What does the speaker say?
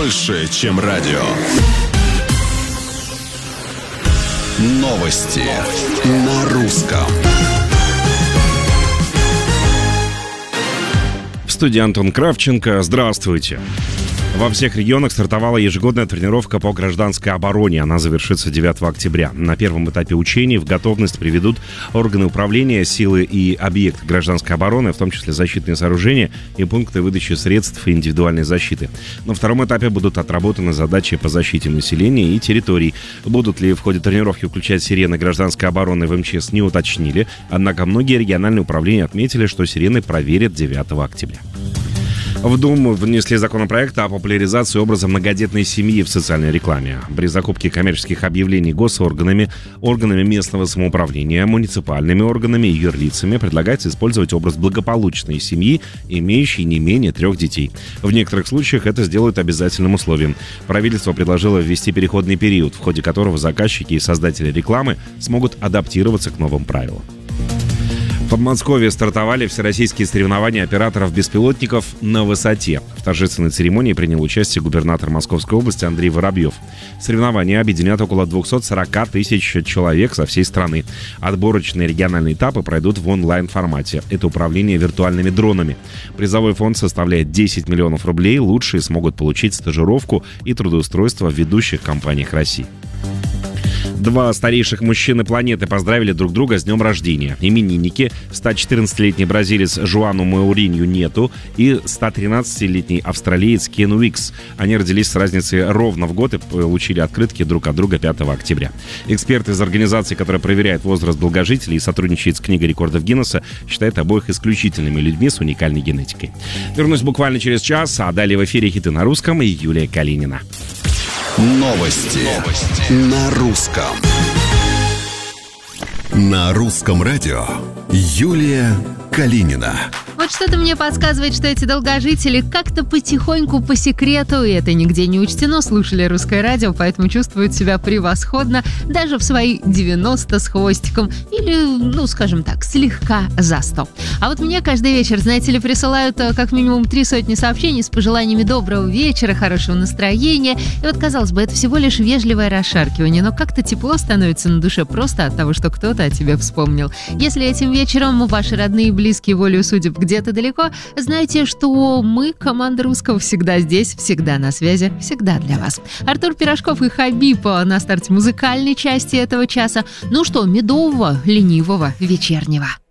больше, чем радио. Новости на русском. В студии Антон Кравченко. Здравствуйте. Во всех регионах стартовала ежегодная тренировка по гражданской обороне. Она завершится 9 октября. На первом этапе учений в готовность приведут органы управления, силы и объекты гражданской обороны, в том числе защитные сооружения и пункты выдачи средств и индивидуальной защиты. На втором этапе будут отработаны задачи по защите населения и территорий. Будут ли в ходе тренировки включать сирены гражданской обороны, в МЧС не уточнили. Однако многие региональные управления отметили, что сирены проверят 9 октября. В Думу внесли законопроект о популяризации образа многодетной семьи в социальной рекламе. При закупке коммерческих объявлений госорганами, органами местного самоуправления, муниципальными органами и юрлицами предлагается использовать образ благополучной семьи, имеющей не менее 3 детей. В некоторых случаях это сделают обязательным условием. Правительство предложило ввести переходный период, в ходе которого заказчики и создатели рекламы смогут адаптироваться к новым правилам. В Подмосковье стартовали всероссийские соревнования операторов беспилотников на высоте. В торжественной церемонии принял участие губернатор Московской области Андрей Воробьев. Соревнования объединят около 240 тысяч человек со всей страны. Отборочные региональные этапы пройдут в онлайн-формате. Это управление виртуальными дронами. Призовой фонд составляет 10 миллионов рублей. Лучшие смогут получить стажировку и трудоустройство в ведущих компаниях России. 2 старейших мужчины планеты поздравили друг друга с днем рождения. Именинники — 114-летний бразилец Жуану Мауринью Нету и 113-летний австралиец Кен Уикс. Они родились с разницей ровно в год и получили открытки друг от друга 5 октября. Эксперт из организации, которая проверяет возраст долгожителей и сотрудничает с книгой рекордов Гиннесса, считает обоих исключительными людьми с уникальной генетикой. Вернусь буквально через час, а далее в эфире хиты на русском и Юлия Калинина. Новости на русском. На русском радио Юлия Калинина. Вот что-то мне подсказывает, что эти долгожители как-то потихоньку, по секрету, и это нигде не учтено, слушали русское радио, поэтому чувствуют себя превосходно даже в свои 90 с хвостиком или, скажем так, слегка за 100. А вот мне каждый вечер, знаете ли, присылают как минимум 3 сотни сообщений с пожеланиями доброго вечера, хорошего настроения. И вот, казалось бы, это всего лишь вежливое расшаркивание, но как-то тепло становится на душе просто от того, что кто-то о тебе вспомнил. Если этим вечером ваши родные и близкие волею судеб где-то далеко, знайте, что мы, команда русского, всегда здесь, всегда на связи, всегда для вас. Артур Пирожков и Хабиб на старте музыкальной части этого часа. Ну что, медового, ленивого, вечернего.